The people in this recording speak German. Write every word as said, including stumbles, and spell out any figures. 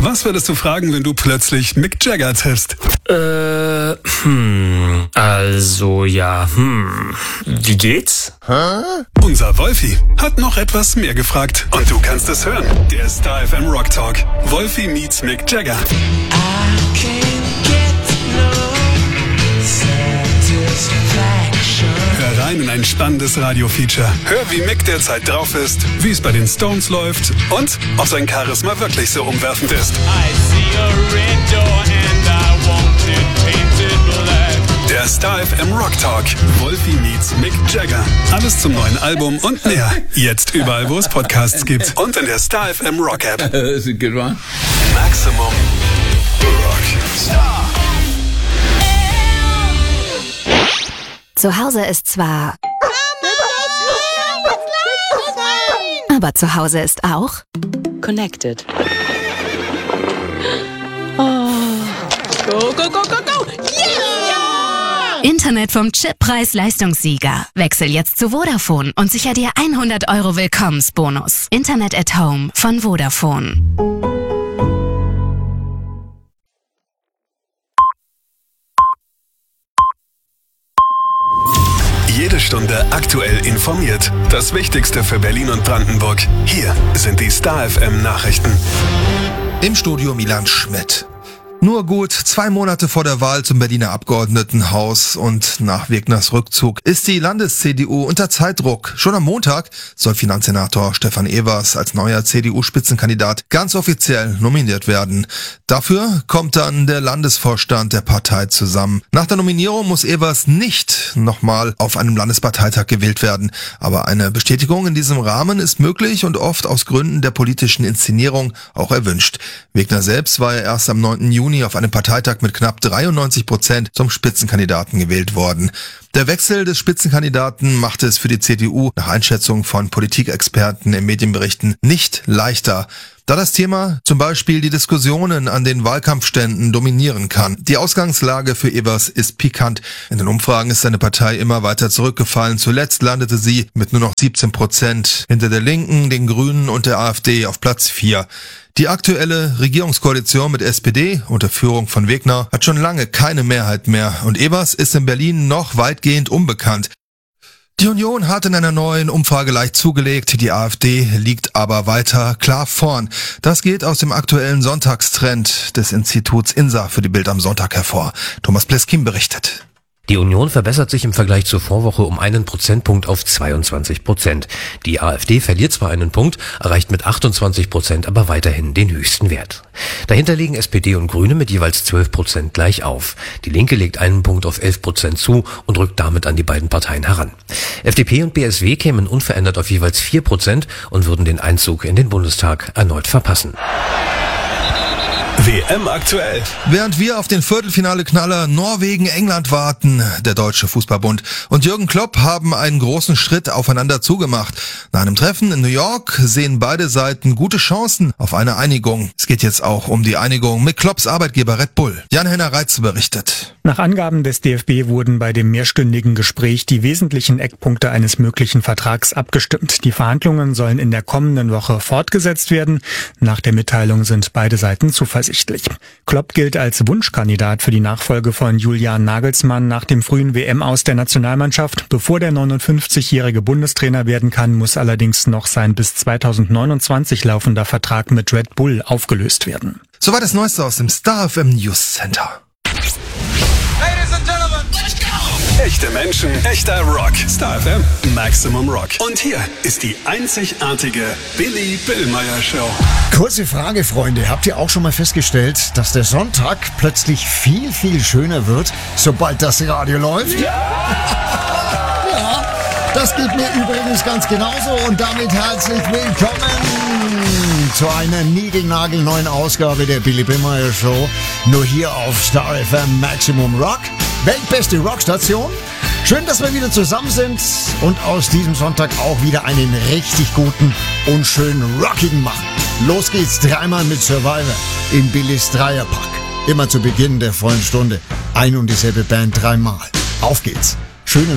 Was würdest du fragen, wenn du plötzlich Mick Jagger triffst? Äh, hm, also ja, hm, wie geht's? Hä? Unser Wolfi hat noch etwas mehr gefragt. Und du kannst es hören. Der Star F M Rock Talk. Wolfi meets Mick Jagger. I can't get no satisfaction. Hör rein in ein spannendes Radio-Feature. Hör, wie Mick derzeit drauf ist, wie es bei den Stones läuft und ob sein Charisma wirklich so umwerfend ist. I see a red door and I want it painted black. Der Star F M Rock Talk. Wolfi meets Mick Jagger. Alles zum neuen Album und mehr. Jetzt überall, wo es Podcasts gibt. Und in der Star F M Rock App. That's a good one. Maximum Rock. Star. Zu Hause ist zwar... Aber zu Hause ist auch... Connected. Oh. Go, go, go, go, go! Yeah! Internet vom Chip Preis-Leistungssieger. Wechsel jetzt zu Vodafone und sicher dir hundert Euro Willkommensbonus. Internet at Home von Vodafone. Jede Stunde aktuell informiert. Das Wichtigste für Berlin und Brandenburg. Hier sind die Star F M Nachrichten. Im Studio Milan Schmidt. Nur gut zwei Monate vor der Wahl zum Berliner Abgeordnetenhaus und nach Wegners Rückzug ist die Landes-C D U unter Zeitdruck. Schon am Montag soll Finanzsenator Stefan Evers als neuer C D U-Spitzenkandidat ganz offiziell nominiert werden. Dafür kommt dann der Landesvorstand der Partei zusammen. Nach der Nominierung muss Evers nicht nochmal auf einem Landesparteitag gewählt werden. Aber eine Bestätigung in diesem Rahmen ist möglich und oft aus Gründen der politischen Inszenierung auch erwünscht. Wegner selbst war ja erst am neunten Juni auf einem Parteitag mit knapp dreiundneunzig Prozent zum Spitzenkandidaten gewählt worden. Der Wechsel des Spitzenkandidaten machte es für die C D U nach Einschätzung von Politikexperten in Medienberichten nicht leichter, da das Thema zum Beispiel die Diskussionen an den Wahlkampfständen dominieren kann. Die Ausgangslage für Evers ist pikant. In den Umfragen ist seine Partei immer weiter zurückgefallen. Zuletzt landete sie mit nur noch siebzehn Prozent hinter der Linken, den Grünen und der AfD auf Platz vier. Die aktuelle Regierungskoalition mit S P D unter Führung von Wegner hat schon lange keine Mehrheit mehr und Evers ist in Berlin noch weitgehend unbekannt. Die Union hat in einer neuen Umfrage leicht zugelegt, die AfD liegt aber weiter klar vorn. Das geht aus dem aktuellen Sonntagstrend des Instituts INSA für die Bild am Sonntag hervor. Thomas Pleskin berichtet. Die Union verbessert sich im Vergleich zur Vorwoche um einen Prozentpunkt auf zweiundzwanzig Prozent. Die AfD verliert zwar einen Punkt, erreicht mit achtundzwanzig Prozent aber weiterhin den höchsten Wert. Dahinter liegen S P D und Grüne mit jeweils zwölf Prozent gleich auf. Die Linke legt einen Punkt auf elf Prozent zu und rückt damit an die beiden Parteien heran. F D P und B S W kämen unverändert auf jeweils vier Prozent und würden den Einzug in den Bundestag erneut verpassen. W M aktuell. Während wir auf den Viertelfinale-Knaller Norwegen-England warten, der Deutsche Fußballbund und Jürgen Klopp haben einen großen Schritt aufeinander zugemacht. Nach einem Treffen in New York sehen beide Seiten gute Chancen auf eine Einigung. Es geht jetzt auch um die Einigung mit Klopps Arbeitgeber Red Bull. Jan-Henner Reitz berichtet. Nach Angaben des D F B wurden bei dem mehrstündigen Gespräch die wesentlichen Eckpunkte eines möglichen Vertrags abgestimmt. Die Verhandlungen sollen in der kommenden Woche fortgesetzt werden. Nach der Mitteilung sind beide Seiten zuversichtlich. Klopp gilt als Wunschkandidat für die Nachfolge von Julian Nagelsmann nach dem frühen W M-Aus der Nationalmannschaft. Bevor der neunundfünfzigjährige Bundestrainer werden kann, muss allerdings noch sein bis zweitausendneunundzwanzig laufender Vertrag mit Red Bull aufgelöst werden. Soweit das Neueste aus dem Star F M News Center. Ladies and Gentlemen, let's go! Echte Menschen, echter Rock. Star F M, Maximum Rock. Und hier ist die einzigartige Billy Billmeyer Show. Kurze Frage, Freunde. Habt ihr auch schon mal festgestellt, dass der Sonntag plötzlich viel, viel schöner wird, sobald das Radio läuft? Ja! Ja, das geht mir übrigens ganz genauso. Und damit herzlich willkommen zu einer niegelnagelneuen Ausgabe der Billy Billmeyer Show. Nur hier auf Star F M Maximum Rock. Weltbeste Rockstation. Schön, dass wir wieder zusammen sind und aus diesem Sonntag auch wieder einen richtig guten und schön rockigen machen. Los geht's dreimal mit Survivor in Billys Dreierpack. Immer zu Beginn der vollen Stunde. Ein und dieselbe Band dreimal. Auf geht's. Schönen